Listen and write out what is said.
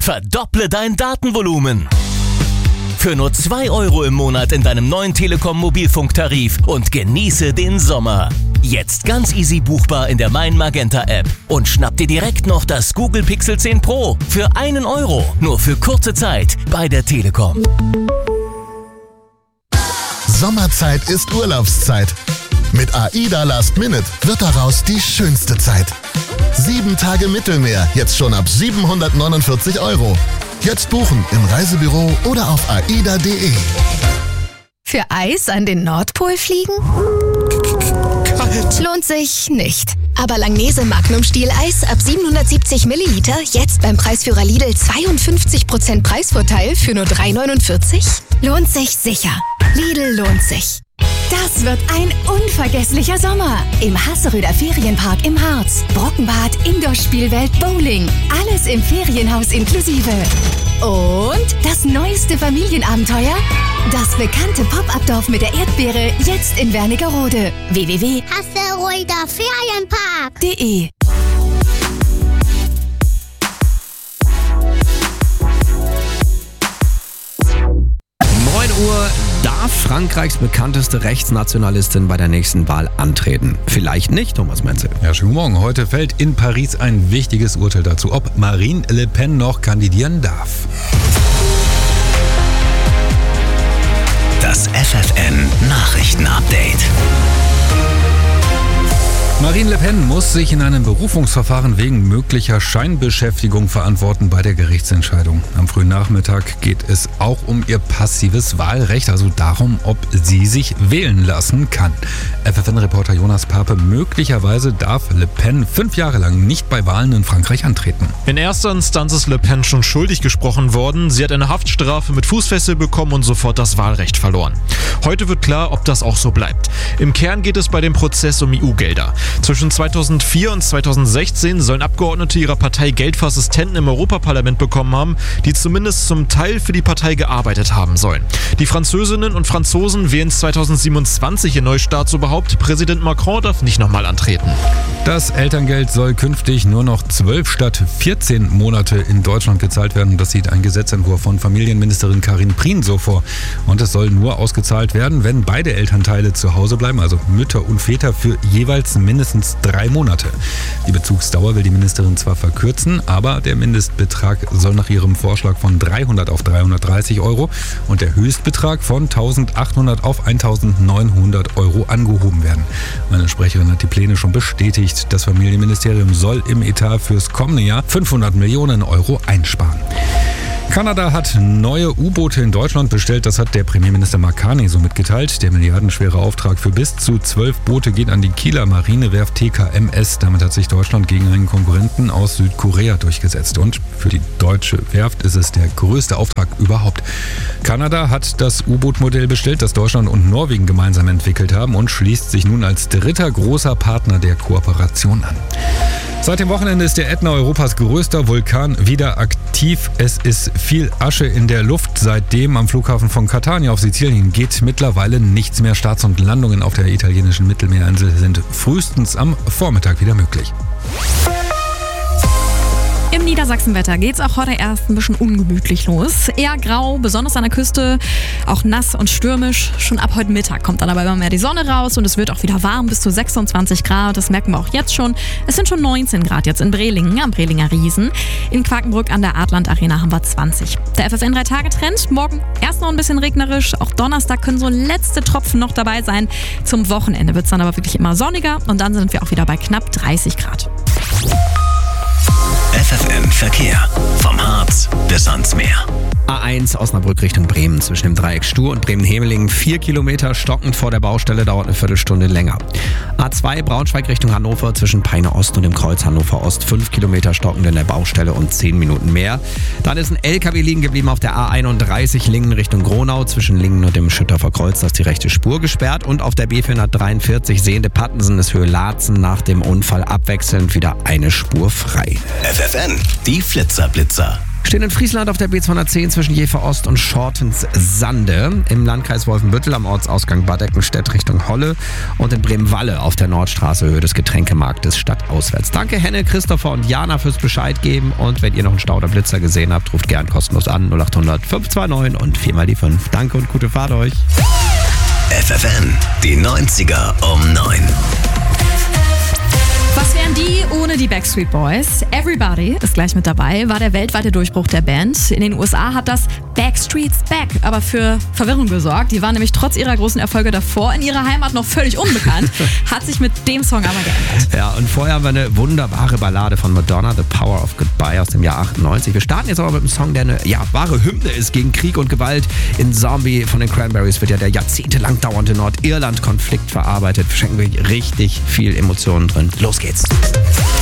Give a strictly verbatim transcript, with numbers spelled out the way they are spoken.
Verdopple dein Datenvolumen. Für nur zwei Euro im Monat in deinem neuen Telekom-Mobilfunktarif und genieße den Sommer. Jetzt ganz easy buchbar in der Mein Magenta App. Und schnapp dir direkt noch das Google Pixel zehn Pro für einen Euro. Nur für kurze Zeit bei der Telekom. Sommerzeit ist Urlaubszeit. Mit AIDA Last Minute wird daraus die schönste Zeit. Sieben Tage Mittelmeer, jetzt schon ab siebenhundertneunundvierzig Euro. Jetzt buchen im Reisebüro oder auf aida punkt de. Für Eis an den Nordpol fliegen? Kalt. Lohnt sich nicht. Aber Langnese Magnum Stieleis ab siebenhundertsiebzig Milliliter jetzt beim Preisführer Lidl zweiundfünfzig Prozent Preisvorteil für nur drei neunundvierzig? Lohnt sich sicher. Lidl lohnt sich. Das wird ein unvergesslicher Sommer. Im Hasseröder Ferienpark im Harz. Brockenbad, Indoor-Spielwelt, Bowling. Alles im Ferienhaus inklusive. Und das neueste Familienabenteuer? Das bekannte Pop-Up-Dorf mit der Erdbeere jetzt in Wernigerode. w w w punkt hasseröder ferienpark punkt de neun Uhr darf Frankreichs bekannteste Rechtsnationalistin bei der nächsten Wahl antreten. Vielleicht nicht, Thomas Menzel. Ja, schönen Morgen. Heute fällt in Paris ein wichtiges Urteil dazu, ob Marine Le Pen noch kandidieren darf. Das F F N-Nachrichten-Update. Marine Le Pen muss sich in einem Berufungsverfahren wegen möglicher Scheinbeschäftigung verantworten bei der Gerichtsentscheidung. Am frühen Nachmittag geht es auch um ihr passives Wahlrecht, also darum, ob sie sich wählen lassen kann. F F N-Reporter Jonas Pape, möglicherweise darf Le Pen fünf Jahre lang nicht bei Wahlen in Frankreich antreten. In erster Instanz ist Le Pen schon schuldig gesprochen worden. Sie hat eine Haftstrafe mit Fußfessel bekommen und sofort das Wahlrecht verloren. Heute wird klar, ob das auch so bleibt. Im Kern geht es bei dem Prozess um E U-Gelder. Zwischen zweitausendvier und zweitausendsechzehn sollen Abgeordnete ihrer Partei Geld für Assistenten im Europaparlament bekommen haben, die zumindest zum Teil für die Partei gearbeitet haben sollen. Die Französinnen und Franzosen wählen zweitausendsiebenundzwanzig ihr neues Staatsoberhaupt. Präsident Macron darf nicht nochmal antreten. Das Elterngeld soll künftig nur noch zwölf statt vierzehn Monate in Deutschland gezahlt werden. Das sieht ein Gesetzentwurf von Familienministerin Karin Prien so vor. Und es soll nur ausgezahlt werden, wenn beide Elternteile zu Hause bleiben, also Mütter und Väter, für jeweils mindestens drei Monate. Die Bezugsdauer will die Ministerin zwar verkürzen, aber der Mindestbetrag soll nach ihrem Vorschlag von dreihundert auf dreihundertdreißig Euro und der Höchstbetrag von eintausendachthundert auf eintausendneunhundert Euro angehoben werden. Meine Sprecherin hat die Pläne schon bestätigt. Das Familienministerium soll im Etat fürs kommende Jahr fünfhundert Millionen Euro einsparen. Kanada hat neue U-Boote in Deutschland bestellt, das hat der Premierminister Mark Carney so mitgeteilt. Der milliardenschwere Auftrag für bis zu zwölf Boote geht an die Kieler Marinewerft T K M S. Damit hat sich Deutschland gegen einen Konkurrenten aus Südkorea durchgesetzt. Und für die deutsche Werft ist es der größte Auftrag überhaupt. Kanada hat das U-Boot-Modell bestellt, das Deutschland und Norwegen gemeinsam entwickelt haben und schließt sich nun als dritter großer Partner der Kooperation an. Seit dem Wochenende ist der Ätna, Europas größter Vulkan, wieder aktiv. Es ist viel Asche in der Luft. Seitdem am Flughafen von Catania auf Sizilien geht mittlerweile nichts mehr. Starts und Landungen auf der italienischen Mittelmeerinsel sind frühestens am Vormittag wieder möglich. Im Niedersachsenwetter geht's auch heute erst ein bisschen ungemütlich los. Eher grau, besonders an der Küste, auch nass und stürmisch. Schon ab heute Mittag kommt dann aber immer mehr die Sonne raus und es wird auch wieder warm, bis zu sechsundzwanzig Grad. Das merken wir auch jetzt schon. Es sind schon neunzehn Grad jetzt in Brelingen, am Brelinger Riesen. In Quakenbrück an der Adland Arena haben wir zwanzig. Der F F N drei Tage Trend, morgen erst noch ein bisschen regnerisch. Auch Donnerstag können so letzte Tropfen noch dabei sein. Zum Wochenende wird's dann aber wirklich immer sonniger und dann sind wir auch wieder bei knapp dreißig Grad. F F N-Verkehr. Vom Harz bis ans Meer. A eins Osnabrück Richtung Bremen zwischen dem Dreieck Stur und Bremen-Hemelingen. Vier Kilometer stockend vor der Baustelle, dauert eine Viertelstunde länger. A zwei Braunschweig Richtung Hannover zwischen Peine Ost und dem Kreuz Hannover Ost. Fünf Kilometer stockend in der Baustelle und zehn Minuten mehr. Dann ist ein L K W liegen geblieben auf der A einunddreißig Lingen Richtung Gronau. Zwischen Lingen und dem Schütterfer Kreuz, da ist die rechte Spur gesperrt. Und auf der B vierhundertdreiundvierzig Sehende Pattensen ist Höhe Laatzen nach dem Unfall abwechselnd wieder eine Spur frei. F F N, die Flitzerblitzer. Stehen in Friesland auf der B zweihundertzehn zwischen Jever Ost und Schortens-Sande, im Landkreis Wolfenbüttel am Ortsausgang Bad Eckenstedt Richtung Holle und in Bremen-Walle auf der Nordstraße Höhe des Getränkemarktes stadtauswärts. Danke Henne, Christopher und Jana fürs Bescheid geben und wenn ihr noch einen Stau oder Blitzer gesehen habt, ruft gern kostenlos an null acht hundert fünf zwei neun und viermal die fünf. Danke und gute Fahrt euch. F F N, die neunziger um neun. Was wären die ohne die Backstreet Boys? Everybody ist gleich mit dabei, war der weltweite Durchbruch der Band. In den U S A hat das Backstreet's Back aber für Verwirrung gesorgt. Die waren nämlich trotz ihrer großen Erfolge davor in ihrer Heimat noch völlig unbekannt. Hat sich mit dem Song aber geändert. Ja, und vorher haben wir eine wunderbare Ballade von Madonna, The Power of Goodbye aus dem Jahr achtundneunzig. Wir starten jetzt aber mit einem Song, der eine ja, wahre Hymne ist gegen Krieg und Gewalt. In Zombie von den Cranberries wird ja der jahrzehntelang dauernde Nordirland-Konflikt verarbeitet. Schenken wir richtig viel Emotionen drin. Los geht's.